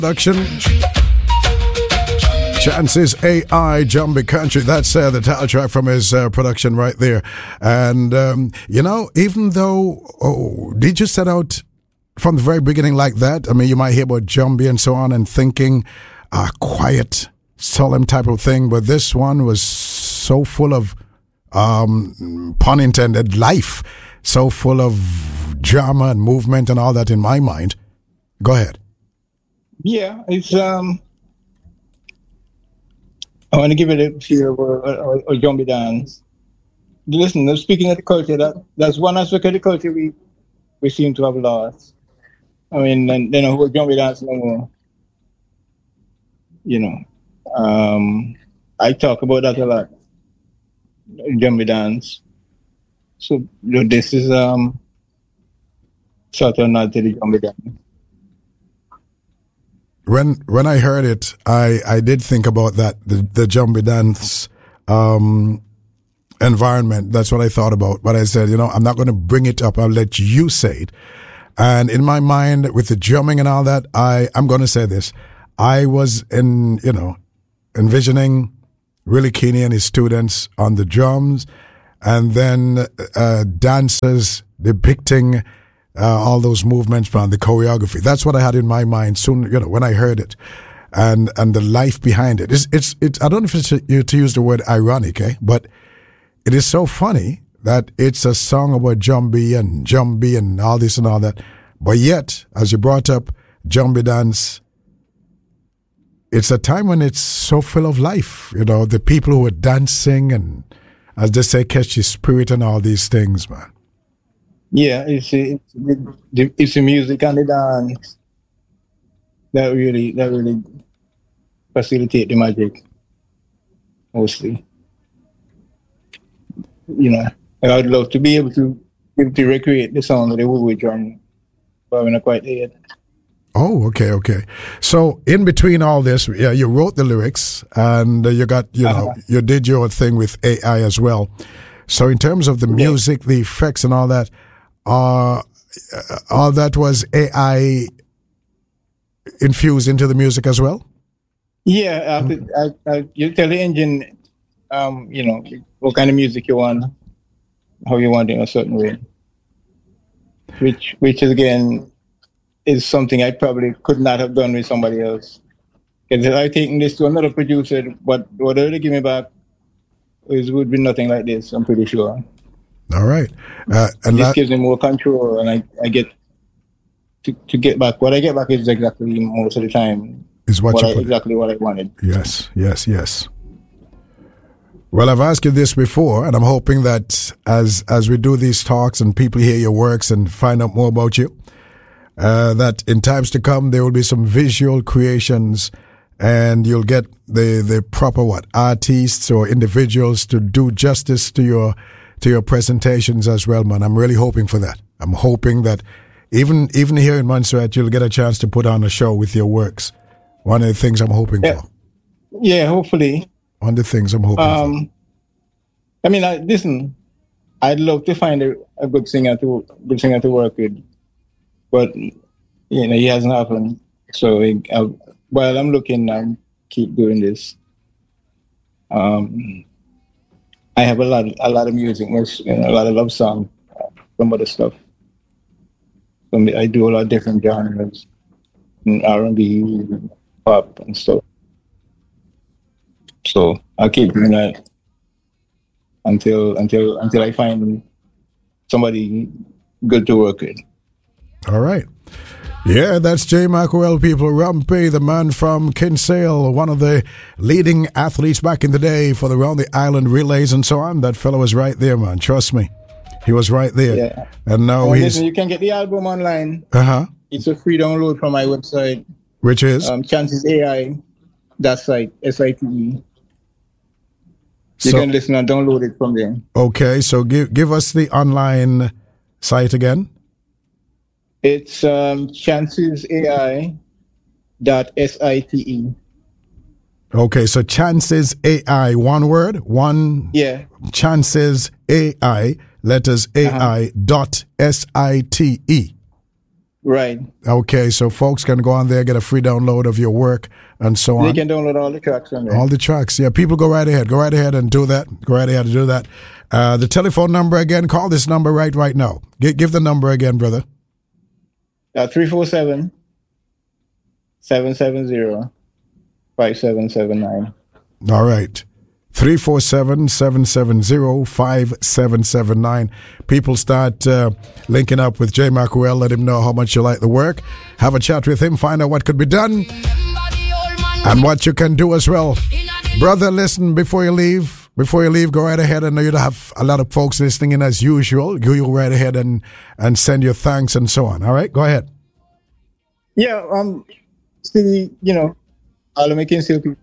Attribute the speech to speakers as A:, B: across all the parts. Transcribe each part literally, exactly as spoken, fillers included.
A: Production. Chances A I Jumbie Country. That's uh, the title track from his uh, production right there. And, um, you know, even though, oh, did you set out from the very beginning like that? I mean, you might hear about Jumbie and so on and thinking, a uh, quiet, solemn type of thing. But this one was so full of, um, pun intended, life. So full of drama and movement and all that in my mind. Go ahead.
B: Yeah, it's um. I want to give it a feel of a, a, a Jumbie dance. Listen, speaking of the culture, that that's one aspect of the culture we we seem to have lost. I mean, and they don't hold Jumbie dance no more. You know, um, I talk about that a lot. Jumbie dance. So you know, this is um sort of nod to the Jumbie dance.
A: When when I heard it, I, I did think about that, the, the Jumbie dance um, environment. That's what I thought about. But I said, you know, I'm not going to bring it up. I'll let you say it. And in my mind, with the drumming and all that, I, I'm going to say this. I was, in you know, envisioning Willie Keeney and his students on the drums, and then uh, dancers depicting Uh, all those movements and the choreography. That's what I had in my mind soon, you know, when I heard it, and and the life behind it. It's it's, it's I don't know if it's a, to use the word ironic, eh? But it is so funny that it's a song about Jumbie and Jumbie and all this and all that. But yet, as you brought up Jumbie dance, it's a time when it's so full of life. You know, the people who are dancing and, as they say, catch the spirit and all these things, man.
B: Yeah, it's it's the, it's the music and the dance that really that really facilitate the magic mostly. You know, and I'd love to be able to be able to recreate the sound of the woodwind drum, but we're not quite there yet.
A: Oh, okay, okay. So in between all this, yeah, you wrote the lyrics and you got, you know, uh-huh. you did your thing with A I as well. So in terms of the music, the effects and all that, Uh, all that was A I infused into the music as well?
B: Yeah, I, I, I, you tell the engine, um, you know, what kind of music you want, how you want it in a certain way. Which, which is, again, is something I probably could not have done with somebody else. Because if I taken this to another producer, but whatever they give me back, it would be nothing like this, I'm pretty sure.
A: All right. Uh, and
B: this
A: that
B: gives me more control, and I, I get to, to get back. What I get back is exactly most of the time
A: is what,
B: what
A: you
B: I,
A: put
B: exactly what I wanted.
A: Yes, yes, yes. Well, I've asked you this before, and I'm hoping that as as we do these talks and people hear your works and find out more about you, uh, that in times to come there will be some visual creations, and you'll get the the proper what artists or individuals to do justice to your. to your presentations as well, man. I'm really hoping for that. I'm hoping that even even here in Montserrat, you'll get a chance to put on a show with your works. One of the things I'm hoping
B: yeah.
A: for.
B: Yeah, hopefully.
A: One of the things I'm hoping
B: um,
A: for.
B: I mean, I, listen, I'd love to find a, a good singer to good singer to work with, but you know, it hasn't happened. So I, while I'm looking, I keep doing this. Um. I have a lot, a lot of music, you know, a lot of love songs, some other stuff. I do a lot of different genres, R and B, pop, and stuff. So I'll keep doing that until until until I find somebody good to work with.
A: All right. Yeah, that's J. Mackerel, people. Rumpy, the man from Kinsale, one of the leading athletes back in the day for the Round the Island relays and so on. That fellow was right there, man. Trust me. He was right there.
B: Yeah.
A: And now
B: oh,
A: he's...
B: Listen, you can get the album online.
A: Uh-huh.
B: It's a free download from my website.
A: Which is?
B: Um, Chances A I, that site, S I T E. You
A: so,
B: can listen and download it from there.
A: Okay, so give give us the online site again.
B: It's um, chances A I dot S I T E.
A: Okay, so Chances A I, one word, one.
B: Yeah.
A: Chances A I, letters A I uh-huh. dot S I T E.
B: Right.
A: Okay, so folks can go on there, get a free download of your work and so on.
B: They can download all the tracks on there.
A: All the tracks. Yeah, people go right ahead. Go right ahead and do that. Go right ahead and do that. Uh, the telephone number again, call this number right right now. G- give the number again, brother.
B: Uh, three four seven, seven seven zero, five seven seven nine.
A: All right. three four seven, seven seven zero, five seven seven nine. People start uh, linking up with Jay Mackerel. Let him know how much you like the work. Have a chat with him. Find out what could be done and what you can do as well. Brother, listen, before you leave, before you leave, go right ahead. I know you have a lot of folks listening in as usual. Go you right ahead and, and send your thanks and so on. All right? Go ahead.
B: Yeah, um, still, you know, all of my can still people.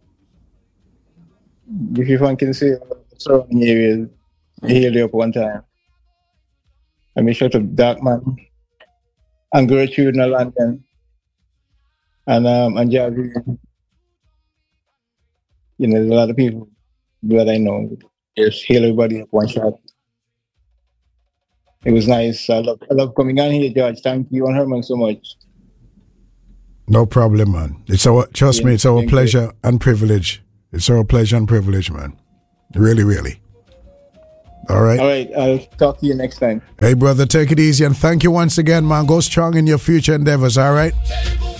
B: If you fan can see surrounding areas, heal you up one time. I make sure to Darkman and Gertrude in London and um and Javi. You know, there's a lot of people that I know. Just heal everybody up one shot. It was nice. I love I love coming on here, George. Thank you and Herman so much.
A: No problem, man. It's our trust
B: Yeah,
A: me, it's our
B: thank
A: pleasure
B: you.
A: and privilege. It's our pleasure and privilege, man. Really, really. All right.
B: All right, I'll talk to you next time.
A: Hey, brother, take it easy and thank you once again, man. Go strong in your future endeavors, all right?